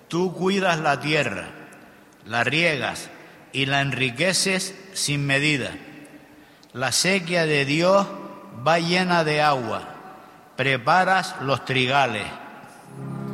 Tú cuidas la tierra, la riegas y la enriqueces sin medida. La sequía de Dios va llena de agua. Preparas los trigales